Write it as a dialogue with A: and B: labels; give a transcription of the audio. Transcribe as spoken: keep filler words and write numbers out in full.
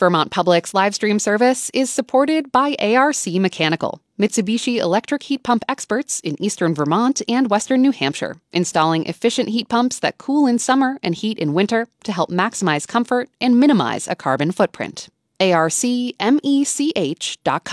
A: Vermont Public's live stream service is supported by A R C Mechanical, Mitsubishi electric heat pump experts in eastern Vermont and western New Hampshire, installing efficient heat pumps that cool in summer and heat in winter to help maximize comfort and minimize a carbon footprint. A R C mech dot com